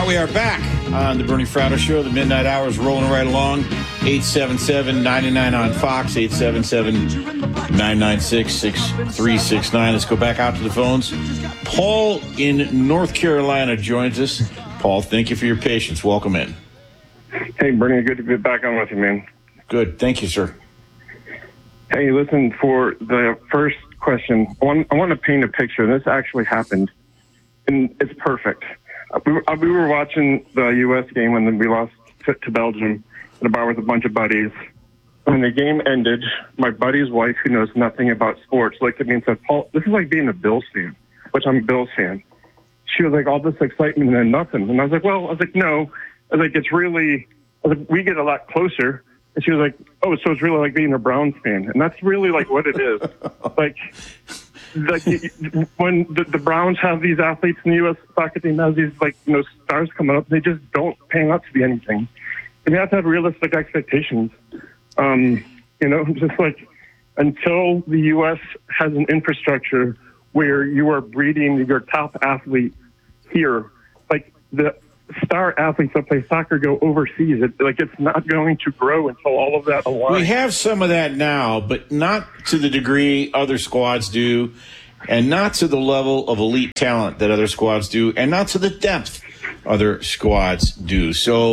right, we are back on the Bernie Fratto Show. The midnight hour is rolling right along. 877-99 on Fox, 877-996-6369. Let's go back out to the phones. Paul in North Carolina joins us. Paul, thank you for your patience. Welcome in. Hey, Bernie, good to be back on with you, man. Good. Thank you, sir. Hey, listen, for the first question, I want to paint a picture. This actually happened, and it's perfect. We were watching the U.S. game when we lost to Belgium in a bar with a bunch of buddies. When the game ended, my buddy's wife, who knows nothing about sports, looked at me and said, Paul, this is like being a Bills fan, which I'm a Bills fan. She was like, all this excitement and then nothing. And I was like, no. I was like, we get a lot closer. And she was like, oh, so it's really like being a Browns fan. And that's really like what it is. like when the Browns have these athletes in the U.S. soccer team has these stars coming up, they just don't pan out to be anything. And you have to have realistic expectations. Just like until the U.S. has an infrastructure where you are breeding your top athlete here, like the star athletes that play soccer go overseas. It's not going to grow until all of that aligns. We have some of that now, but not to the degree other squads do, and not to the level of elite talent that other squads do, and not to the depth other squads do.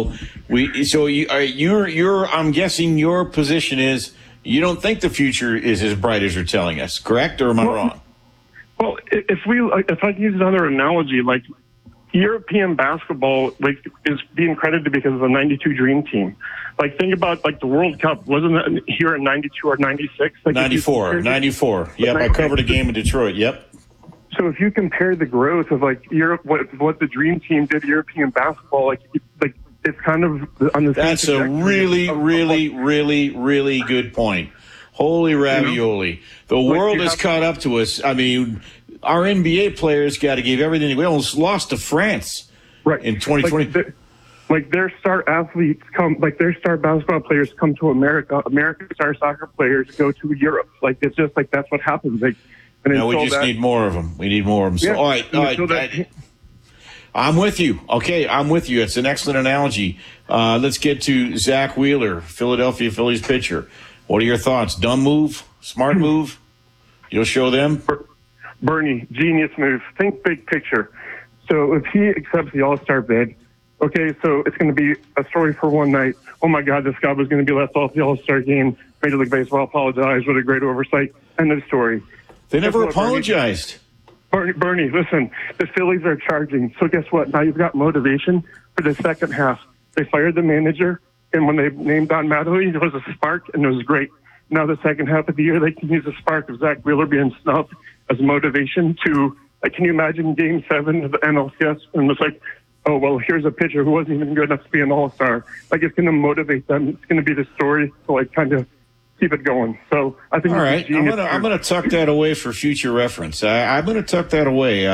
I'm guessing your position is you don't think the future is as bright as you're telling us, correct? Or am I wrong? Well, if I use another analogy, like European basketball, is being credited because of the '92 Dream Team. Like, think about the World Cup. Wasn't that here in '92 or '96? 94. Yep, I covered a game in Detroit. Yep. So if you compare the growth of Europe, what the Dream Team did, European basketball, it's kind of on the. That's a really, really, really, really good point. Holy ravioli! The world has caught up to us. I mean, our NBA players got to give everything. We almost lost to France, in 2020. Their star athletes their star basketball players come to America. American star soccer players go to Europe. It's just that's what happens. We just need more of them. We need more of them. So, yeah, all right. I'm with you. Okay, I'm with you. It's an excellent analogy. Let's get to Zach Wheeler, Philadelphia Phillies pitcher. What are your thoughts? Dumb move? Smart move? You'll show them? Bernie, genius move. Think big picture. So if he accepts the All-Star bid, okay, so it's going to be a story for one night. Oh, my God, this guy was going to be left off the All-Star game. Major League Baseball apologized. What a great oversight. End of story. They never apologized. Bernie, listen, the Phillies are charging. So guess what? Now you've got motivation for the second half. They fired the manager, and when they named Don Mattingly, there was a spark, and it was great. Now the second half of the year, they can use the spark of Zach Wheeler being snubbed as motivation to, can you imagine Game 7 of the NLCS? And it's oh, well, here's a pitcher who wasn't even good enough to be an all-star. It's going to motivate them. It's going to be the story to, kind of keep it going. So I think. All right, I'm going to tuck that away for future reference. I'm going to tuck that away.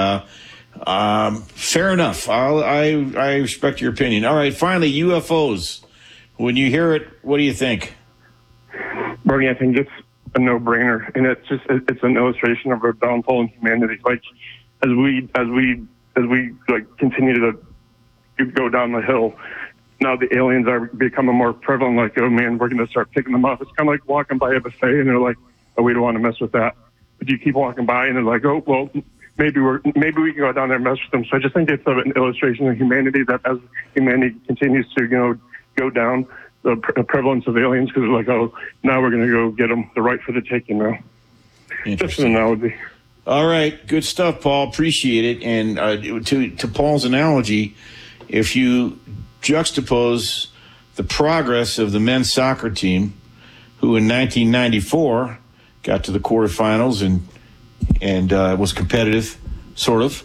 Fair enough. I respect your opinion. All right, finally, UFOs. When you hear it, what do you think? Bernie, I think it's a no-brainer, and it's an illustration of our downfall in humanity. As we continue to go down the hill, now the aliens are becoming more prevalent. Oh man, we're going to start picking them up. It's kind of like walking by a buffet, and they're like, oh, we don't want to mess with that. But you keep walking by, and they're like, oh, well, maybe we can go down there and mess with them. So I just think it's an illustration of humanity, that as humanity continues to go down, the prevalence of aliens, because they're like, oh, now we're going to go get them, the right for the taking now. Just an analogy. All right, good stuff, Paul. Appreciate it. And to Paul's analogy, if you juxtapose the progress of the men's soccer team, who in 1994 got to the quarterfinals and was competitive, sort of,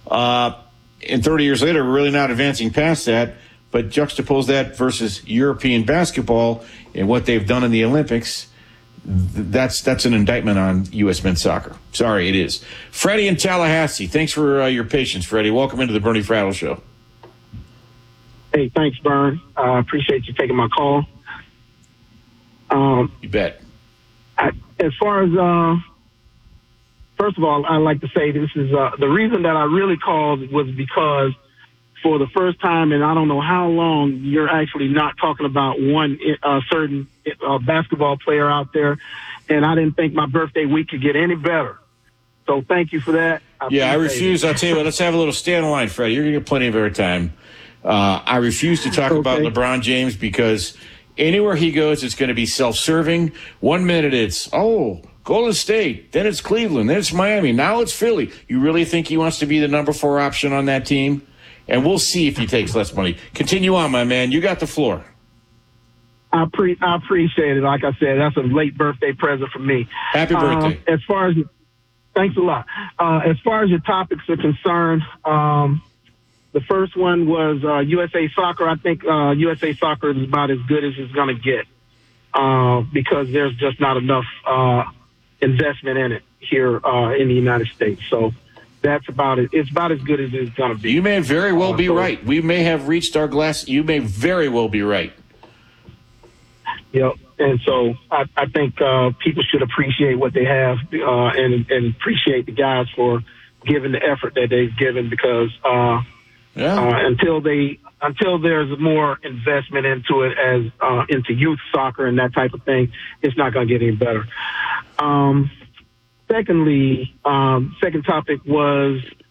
and 30 years later, we're really not advancing past that. But juxtapose that versus European basketball and what they've done in the Olympics, that's an indictment on U.S. men's soccer. Sorry, it is. Freddie in Tallahassee, thanks for your patience, Freddie. Welcome into the Bernie Fratto Show. Hey, thanks, Bern. I appreciate you taking my call. You bet. As far as, first of all, I'd like to say this is the reason that I really called was because for the first time in I don't know how long, you're actually not talking about one certain basketball player out there. And I didn't think my birthday week could get any better. So thank you for that. I refuse. I'll tell you what, let's have a little stand in line, Freddie. You're going to get plenty of airtime. I refuse to talk about LeBron James because anywhere he goes, it's going to be self-serving. 1 minute it's, Golden State. Then it's Cleveland. Then it's Miami. Now it's Philly. You really think he wants to be the number 4 option on that team? And we'll see if he takes less money. Continue on, my man. You got the floor. I appreciate it. Like I said, that's a late birthday present for me. Happy birthday. Thanks a lot. As far as your topics are concerned, the first one was USA Soccer. I think USA Soccer is about as good as it's going to get because there's just not enough investment in it here in the United States. So that's about it. It's about as good as it's going to be. You may very well be right. We may have reached our glass. You may very well be right. Yep. And so I think people should appreciate what they have and appreciate the guys for giving the effort that they've given because until there's more investment into it as into youth soccer and that type of thing, it's not going to get any better. Secondly, second topic was